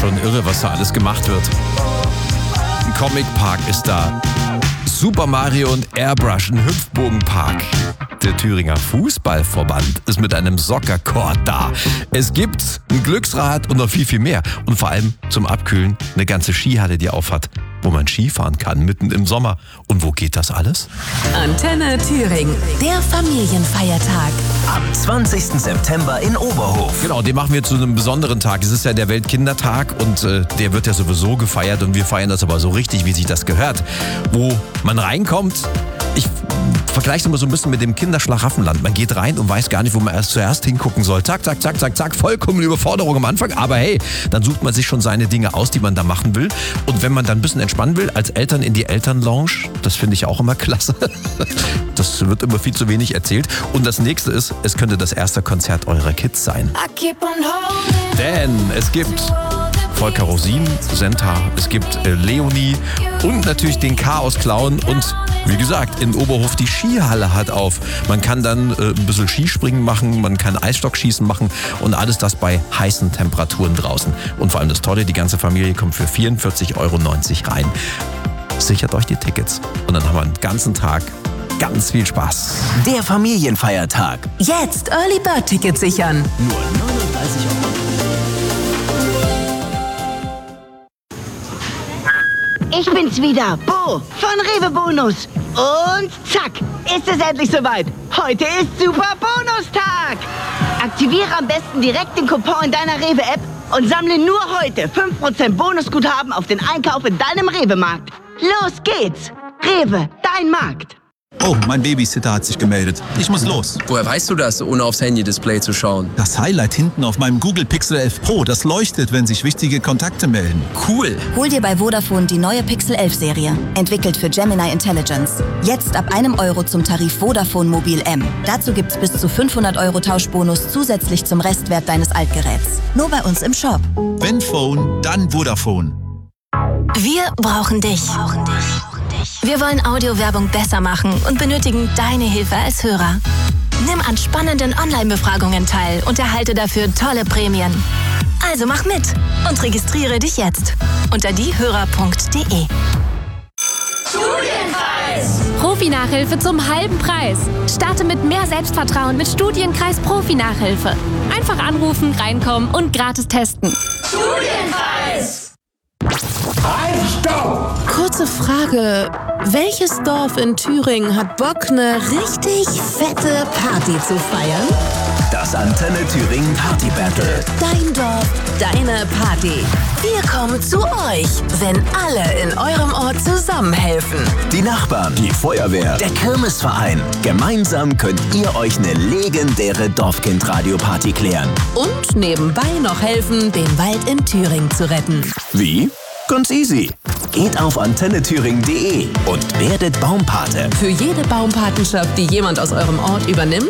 schon irre, was da alles gemacht wird. Ein Comic-Park ist da. Super Mario und Airbrush, ein Hüpfbogenpark. Der Thüringer Fußballverband ist mit einem Soccer-Court da. Es gibt ein Glücksrad und noch viel, viel mehr. Und vor allem zum Abkühlen eine ganze Skihalle, die aufhat, wo man Skifahren kann, mitten im Sommer. Und wo geht das alles? Antenne Thüringen, der Familienfeiertag. Am 20. September in Oberhof. Genau, den machen wir zu einem besonderen Tag. Es ist ja der Weltkindertag und der wird ja sowieso gefeiert. Und wir feiern das aber so richtig, wie sich das gehört. Wo man reinkommt, ich vergleiche es immer so ein bisschen mit dem Kinderschlaraffenland. Man geht rein und weiß gar nicht, wo man erst zuerst hingucken soll. Zack, zack, zack, zack, zack. Vollkommen Überforderung am Anfang. Aber hey, dann sucht man sich schon seine Dinge aus, die man da machen will. Und wenn man dann ein bisschen entspannen will, als Eltern in die Elternlounge, das finde ich auch immer klasse. Das wird immer viel zu wenig erzählt. Und das nächste ist, es könnte das erste Konzert eurer Kids sein. Denn es gibt Volker Rosin, Senta, es gibt Leonie und natürlich den Chaos-Clown und wie gesagt, in Oberhof die Skihalle hat auf. Man kann dann ein bisschen Skispringen machen, man kann Eisstockschießen machen und alles das bei heißen Temperaturen draußen. Und vor allem das Tolle, die ganze Familie kommt für 44,90 Euro rein. Sichert euch die Tickets und dann haben wir einen ganzen Tag ganz viel Spaß. Der Familienfeiertag. Jetzt Early Bird Tickets sichern. Nur 39 Euro. Ich bin's wieder, Bo von Rewe Bonus. Und zack, ist es endlich soweit. Heute ist Super Bonustag. Aktiviere am besten direkt den Coupon in deiner Rewe-App und sammle nur heute 5% Bonusguthaben auf den Einkauf in deinem Rewe-Markt. Los geht's. Rewe, dein Markt. Oh, mein Babysitter hat sich gemeldet. Ich muss los. Woher weißt du das, ohne aufs Handy-Display zu schauen? Das Highlight hinten auf meinem Google Pixel 11 Pro, das leuchtet, wenn sich wichtige Kontakte melden. Cool. Hol dir bei Vodafone die neue Pixel 11 Serie, entwickelt für Gemini Intelligence. Jetzt ab €1 zum Tarif Vodafone Mobil M. Dazu gibt's bis zu 500 Euro Tauschbonus zusätzlich zum Restwert deines Altgeräts. Nur bei uns im Shop. Wenn Phone, dann Vodafone. Wir brauchen dich. Wir wollen Audiowerbung besser machen und benötigen deine Hilfe als Hörer. Nimm an spannenden Online-Befragungen teil und erhalte dafür tolle Prämien. Also mach mit und registriere dich jetzt unter diehörer.de. Studienkreis! Profi-Nachhilfe zum halben Preis. Starte mit mehr Selbstvertrauen mit Studienkreis Profi-Nachhilfe. Einfach anrufen, reinkommen und gratis testen. Studienkreis! Kurze Frage. Welches Dorf in Thüringen hat Bock, eine richtig fette Party zu feiern? Das Antenne Thüringen Party Battle. Dein Dorf, deine Party. Wir kommen zu euch, wenn alle in eurem Ort zusammenhelfen. Die Nachbarn, die Feuerwehr, der Kirmesverein. Gemeinsam könnt ihr euch eine legendäre Dorfkind-Radio-Party klären. Und nebenbei noch helfen, den Wald in Thüringen zu retten. Wie? Ganz easy. Geht auf antennethüringen.de und werdet Baumpate. Für jede Baumpatenschaft, die jemand aus eurem Ort übernimmt,